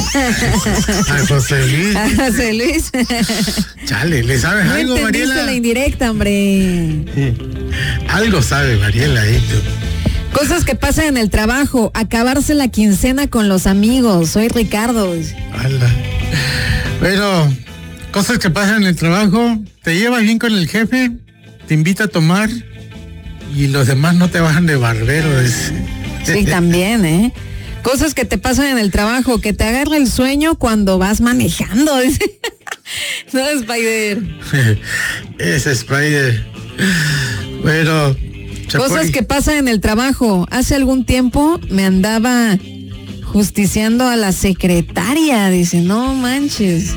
A José Luis. A José Luis. Chale, ¿le sabes algo, Mariela? La indirecta, hombre. Algo sabe Mariela esto. Cosas que pasan en el trabajo, acabarse la quincena con los amigos. Soy Ricardo. Hala. Pero, cosas que pasan en el trabajo, te llevas bien con el jefe, te invita a tomar y los demás no te bajan de barbero. Sí, también, ¿eh? Cosas que te pasan en el trabajo, que te agarra el sueño cuando vas manejando. No, Spider. Es Spider. Bueno. Cosas que pasan en el trabajo. Hace algún tiempo me andaba justiciando a la secretaria. Dice, no manches.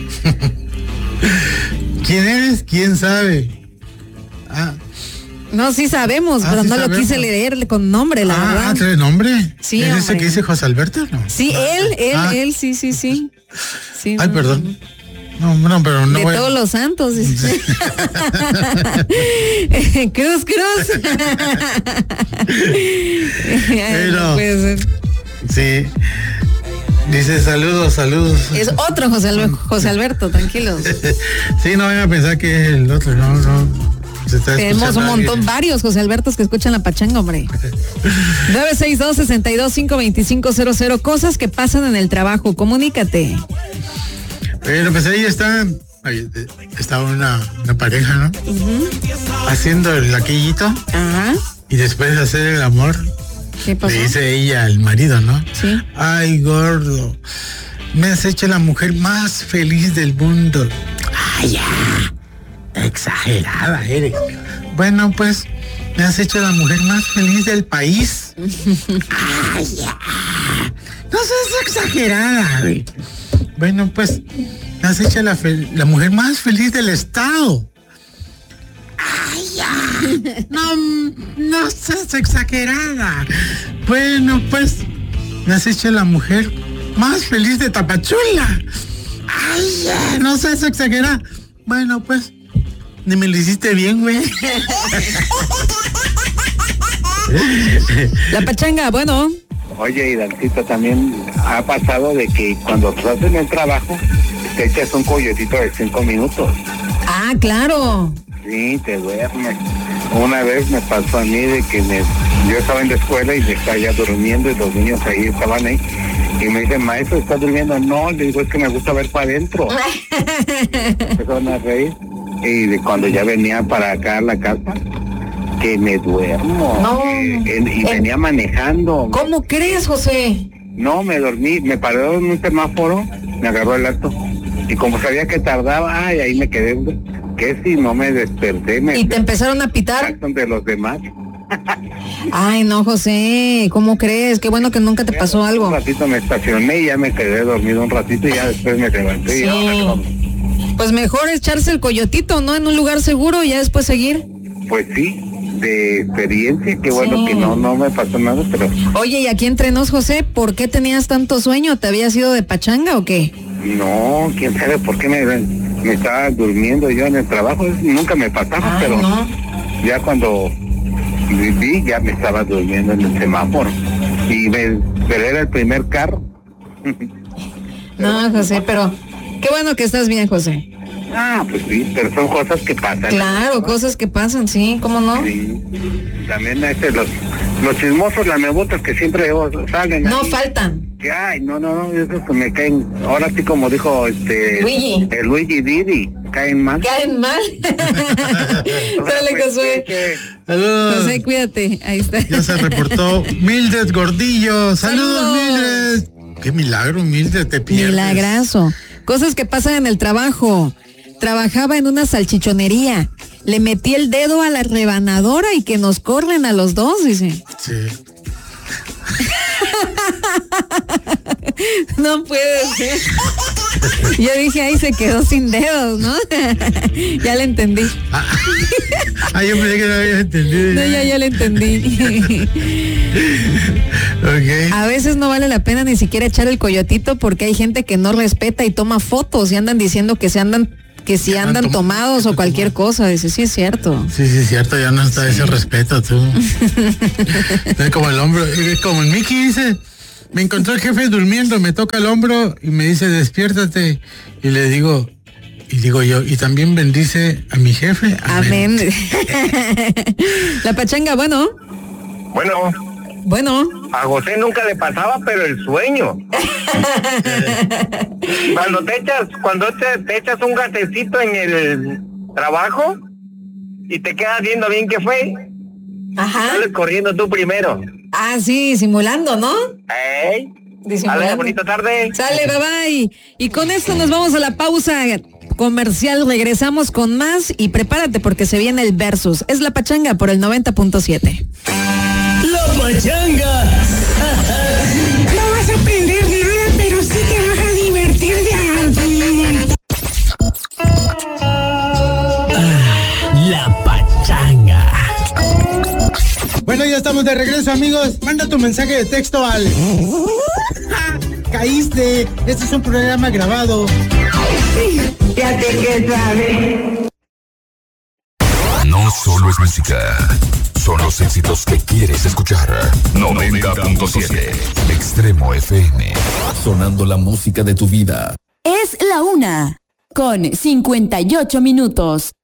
¿Quién eres? ¿Quién sabe? No, sí sabemos, pero sí no sabemos. Lo quise leer con nombre, la verdad. ¿Trae nombre? Sí, ¿Es ese que dice José Alberto? No. Sí, él, sí. Sí, ay, perdón. No, pero no. De voy... todos los santos. Cruz. Pero, no puede ser. Sí. Dice saludos. Es otro José Alberto, tranquilos. Sí, no vayan a pensar que es el otro, no. Tenemos un montón, varios José Albertos que escuchan la pachanga, hombre. 962-62-52500. Cosas que pasan en el trabajo, comunícate. Bueno, pues ahí estaba una pareja, ¿no? Uh-huh. Haciendo el aquellito. Ajá. Y después de hacer el amor, ¿qué pasó? Le dice ella al marido, ¿no? Sí. Ay, gordo, me has hecho la mujer más feliz del mundo. Ay, ya. Exagerada eres. Bueno, pues, me has hecho la mujer más feliz del país. Ay, ya. No seas exagerada, güey. Bueno, pues, me has hecho la mujer más feliz del estado. Ay, ya. No seas exagerada. Bueno, pues, me has hecho la mujer más feliz de Tapachula. Ay, ya. No seas exagerada. Bueno, pues, ni me lo hiciste bien, güey. La pachanga, bueno. Oye, Hidalcito, también ha pasado de que cuando estás en el trabajo, te echas un coyotito de 5 minutos. Ah, claro. Sí, te duermes. Una vez me pasó a mí de que yo estaba en la escuela y me estaba ya durmiendo y los niños ahí estaban ahí. Y me dicen, maestro, ¿estás durmiendo? No, le digo, es que me gusta ver para adentro. Empezaron a reír. Y cuando ya venía para acá a la casa, que me duermo. No. Y venía manejando. ¿Cómo crees, José? No, me dormí, me paré en un semáforo, me agarró el acto. Y como sabía que tardaba, ahí me quedé. Que si no me desperté. ¿Y te empezaron a pitar? De los demás. Ay, no, José, ¿cómo crees? Qué bueno que nunca te pasó algo. Un ratito me estacioné y ya me quedé dormido un ratito y ya después me levanté. Sí. Y pues mejor echarse el coyotito, ¿no? En un lugar seguro y ya después seguir. Pues sí, de experiencia, qué bueno que no me pasó nada, pero... Oye, ¿y aquí entre nos, José? ¿Por qué tenías tanto sueño? ¿Te habías ido de pachanga o qué? No, quién sabe por qué me estaba durmiendo yo en el trabajo, nunca me pasaba, pero no. Ya cuando viví ya me estaba durmiendo en el semáforo pero era el primer carro. No, José, pero qué bueno que estás bien, José. Pues sí, pero son cosas que pasan. Claro, cosas que pasan, sí, ¿cómo no? Sí, también los chismosos, las mebotas que siempre salen. No ahí. Faltan. Ay, no, esos que me caen, ahora sí como dijo Luigi. El Luigi Didi, caen mal. Caen mal. Dale, Josué. Saludos. José, cuídate, ahí está. Ya se reportó Mildred Gordillo. Saludos, Mildred. Qué milagro, Mildred, te pierdes. Milagrazo. Cosas que pasan en el trabajo. Trabajaba en una salchichonería. Le metí el dedo a la rebanadora y que nos corren a los dos, dice. Sí. No puede ser. Yo dije, ahí se quedó sin dedos, ¿no? Ya le entendí. Yo pensé que no había entendido. No, ya le entendí. Okay. A veces no vale la pena ni siquiera echar el coyotito porque hay gente que no respeta y toma fotos y andan diciendo que si andan tomados o cualquier cosa. Dice, sí es cierto. Sí, es cierto, ya no está ese respeto, tú. Es como el hombre, como el Mickey dice, Me encontró el jefe durmiendo, me toca el hombro y me dice, despiértate. Y le digo, yo, y también bendice a mi jefe. Amén. La pachanga, bueno. Bueno, a José nunca le pasaba, pero el sueño. Cuando te echas un gasecito en el trabajo y te quedas viendo bien qué fue, sales corriendo tú primero. Ah, sí, simulando, ¿no? Dale, bonita tarde. Sale, bye bye. Y con esto nos vamos a la pausa comercial. Regresamos con más y prepárate porque se viene el versus. Es La Pachanga por el 90.7. La Pachanga. No vas a aprender nada, pero sí te vas a divertir de algo. La Pachanga. Bueno, ya estamos de regreso, amigos. Manda tu mensaje de texto al... Caíste. Este es un programa grabado. Ya te que sabes. No solo es música, son los éxitos que quieres escuchar. 90.7 Extremo FM. Sonando la música de tu vida. Es la 1:58 minutos.